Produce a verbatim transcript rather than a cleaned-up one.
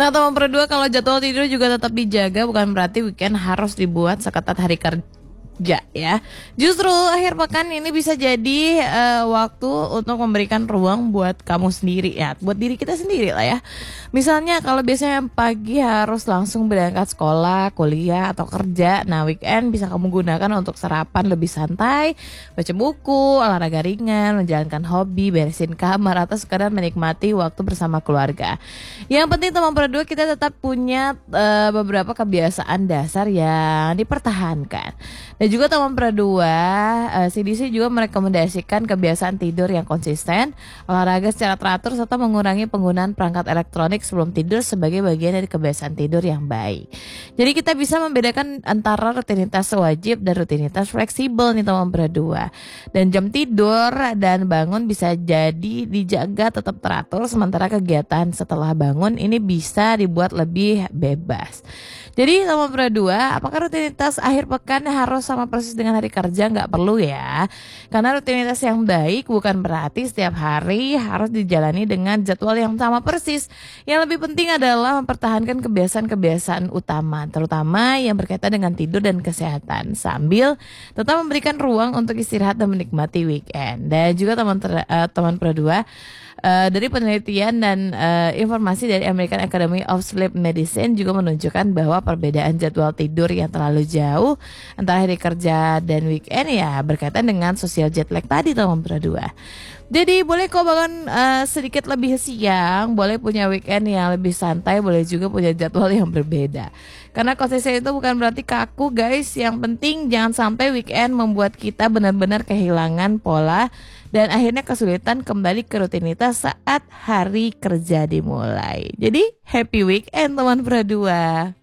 Nah teman berdua, kalau jadwal tidur juga tetap dijaga, bukan berarti weekend harus dibuat seketat hari kerja ya. Justru akhir pekan ini bisa jadi uh, waktu untuk memberikan ruang buat kamu sendiri ya, buat diri kita sendiri lah ya. Misalnya kalau biasanya pagi harus langsung berangkat sekolah, kuliah atau kerja, nah weekend bisa kamu gunakan untuk sarapan lebih santai, baca buku, olahraga ringan, menjalankan hobi, beresin kamar, atau sekadar menikmati waktu bersama keluarga. Yang penting teman berdua, kita tetap punya uh, beberapa kebiasaan dasar yang dipertahankan. Dan juga teman berdua, uh, C D C juga merekomendasikan kebiasaan tidur yang konsisten, olahraga secara teratur, serta mengurangi penggunaan perangkat elektronik sebelum tidur sebagai bagian dari kebiasaan tidur yang baik. Jadi kita bisa membedakan antara rutinitas wajib dan rutinitas fleksibel nih teman berdua. Dan jam tidur dan bangun bisa jadi dijaga tetap teratur, sementara kegiatan setelah bangun ini bisa dibuat lebih bebas. Jadi teman berdua, apakah rutinitas akhir pekan harus sama persis dengan hari kerja? Nggak perlu ya. Karena rutinitas yang baik bukan berarti setiap hari harus dijalani dengan jadwal yang sama persis. Yang lebih penting adalah mempertahankan kebiasaan-kebiasaan utama, terutama yang berkaitan dengan tidur dan kesehatan, sambil tetap memberikan ruang untuk istirahat dan menikmati weekend. Dan juga teman ter, uh, teman berdua, Uh, dari penelitian dan uh, informasi dari American Academy of Sleep Medicine juga menunjukkan bahwa perbedaan jadwal tidur yang terlalu jauh antara hari kerja dan weekend ya berkaitan dengan social jet lag tadi teman berdua. Jadi boleh kok bangun uh, sedikit lebih siang, boleh punya weekend yang lebih santai, boleh juga punya jadwal yang berbeda. Karena konsisten itu bukan berarti kaku guys. Yang penting jangan sampai weekend membuat kita benar-benar kehilangan pola dan akhirnya kesulitan kembali ke rutinitas saat hari kerja dimulai. Jadi happy weekend teman berdua.